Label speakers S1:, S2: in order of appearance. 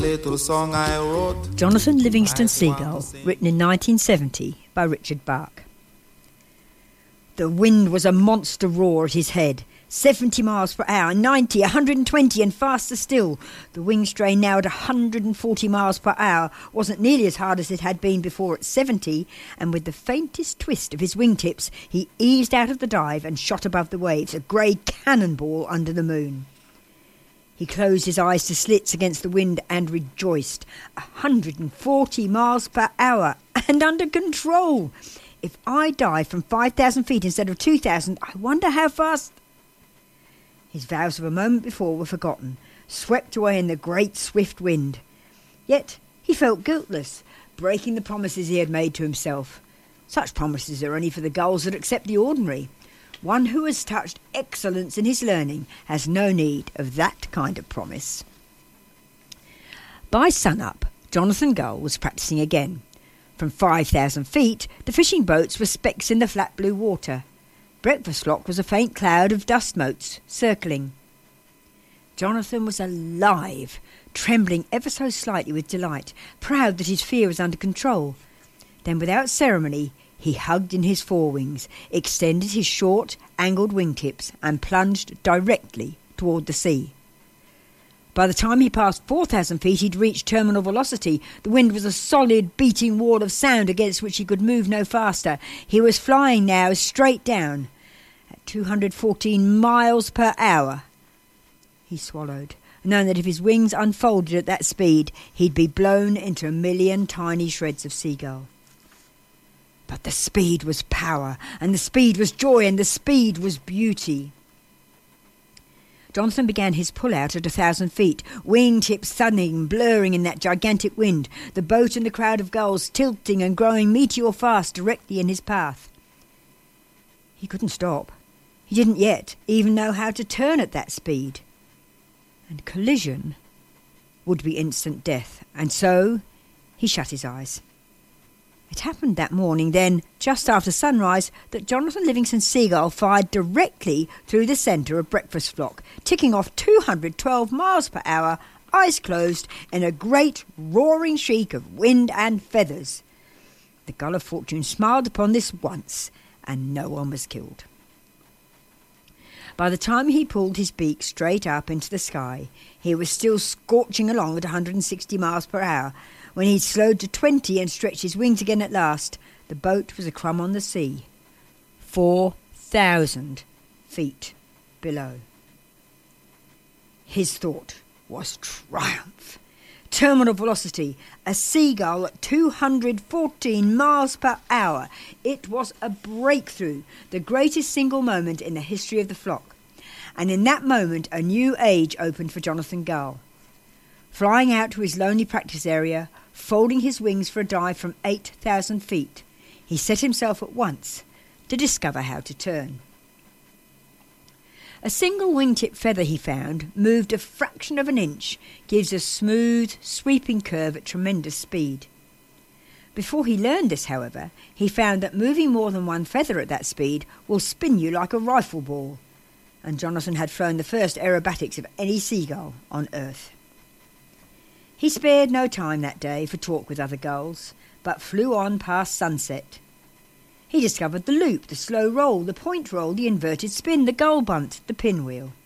S1: little song I wrote.
S2: Jonathan Livingston Seagull, written in 1970 by Richard Bach. The wind was a monster roar at his head. 70 miles per hour, 90, 120 and faster still. The wing strain now at 140 miles per hour wasn't nearly as hard as it had been before at 70, and with the faintest twist of his wingtips he eased out of the dive and shot above the waves, a grey cannonball under the moon. He closed his eyes to slits against the wind and rejoiced. 140 miles per hour and under control. If I dive from 5,000 feet instead of 2,000, I wonder how fast... His vows of a moment before were forgotten, swept away in the great swift wind. Yet he felt guiltless, breaking the promises he had made to himself. Such promises are only for the gulls that accept the ordinary. One who has touched excellence in his learning has no need of that kind of promise. By sun-up, Jonathan Gull was practising again. From 5,000 feet, the fishing boats were specks in the flat blue water. Breakfast Flock was a faint cloud of dust motes, circling. Jonathan was alive, trembling ever so slightly with delight, proud that his fear was under control. Then, without ceremony, he hugged in his forewings, extended his short, angled wingtips, and plunged directly toward the sea. By the time he passed 4,000 feet, he'd reached terminal velocity. The wind was a solid, beating wall of sound against which he could move no faster. He was flying now straight down at 214 miles per hour. He swallowed, knowing that if his wings unfolded at that speed, he'd be blown into a million tiny shreds of seagull. But the speed was power, and the speed was joy, and the speed was beauty. Jonathan began his pull-out at 1,000 feet, wing-tips sunning, blurring in that gigantic wind, the boat and the crowd of gulls tilting and growing meteor-fast directly in his path. He couldn't stop. He didn't yet even know how to turn at that speed. And collision would be instant death, and so he shut his eyes. It happened that morning then, just after sunrise, that Jonathan Livingston Seagull fired directly through the centre of Breakfast Flock, ticking off 212 miles per hour, eyes closed, in a great roaring shriek of wind and feathers. The Gull of Fortune smiled upon this once, and no one was killed. By the time he pulled his beak straight up into the sky, he was still scorching along at 160 miles per hour. When he'd slowed to 20 and stretched his wings again at last, the boat was a crumb on the sea, 4,000 feet below. His thought was triumph. Terminal velocity, a seagull at 214 miles per hour. It was a breakthrough, the greatest single moment in the history of the flock. And in that moment, a new age opened for Jonathan Gull. Flying out to his lonely practice area, folding his wings for a dive from 8,000 feet, he set himself at once to discover how to turn. A single wingtip feather he found, moved a fraction of an inch, gives a smooth, sweeping curve at tremendous speed. Before he learned this, however, he found that moving more than one feather at that speed will spin you like a rifle ball, and Jonathan had flown the first aerobatics of any seagull on Earth. He spared no time that day for talk with other gulls, but flew on past sunset. He discovered the loop, the slow roll, the point roll, the inverted spin, the gull bunt, the pinwheel.